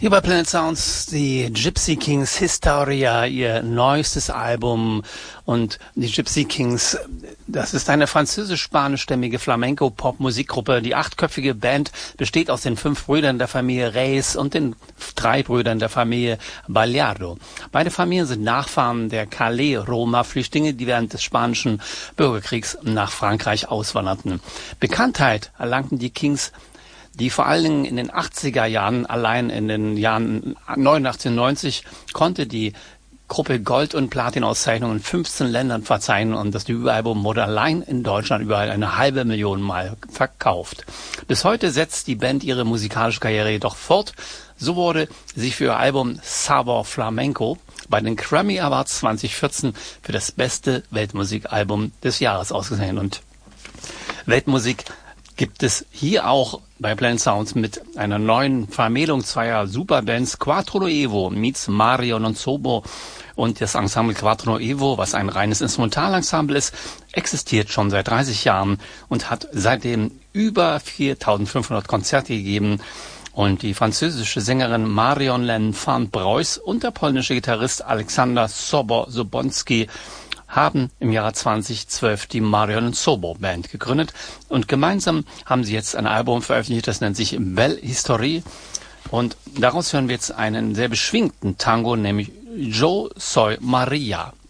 Hier bei Planet Sounds die Gypsy Kings Historia, ihr neuestes Album. Und die Gypsy Kings, das ist eine französisch-spanischstämmige Flamenco-Pop-Musikgruppe. Die 8-köpfige Band besteht aus den 5 Brüdern der Familie Reyes und den 3 Brüdern der Familie Ballardo. Beide Familien sind Nachfahren der Calais-Roma-Flüchtlinge, die während des spanischen Bürgerkriegs nach Frankreich auswanderten. Bekanntheit erlangten die Kings, die vor allen Dingen in den 80er Jahren, allein in den Jahren 89 und 90, konnte die Gruppe Gold- und Platin-Auszeichnungen in 15 Ländern verzeichnen und das Debütalbum wurde allein in Deutschland über 500.000 Mal verkauft. Bis heute setzt die Band ihre musikalische Karriere jedoch fort. So wurde sie für ihr Album Sabor Flamenco bei den Grammy Awards 2014 für das beste Weltmusikalbum des Jahres ausgezeichnet. Und Weltmusik gibt es hier auch bei Planet Sounds mit einer neuen Vermählung zweier Superbands. Quattro Nuevo meets Mario Nonzobo und das Ensemble Quattro Nuevo, was ein reines Instrumentalensemble ist, existiert schon seit 30 Jahren und hat seitdem über 4.500 Konzerte gegeben. Und die französische Sängerin Marion-Len van Breuß und der polnische Gitarrist Aleksander Sobonski haben im Jahr 2012 die Marion Sobo Band gegründet und gemeinsam haben sie jetzt ein Album veröffentlicht, das nennt sich Belle Historie und daraus hören wir jetzt einen sehr beschwingten Tango, nämlich Yo Soy Maria.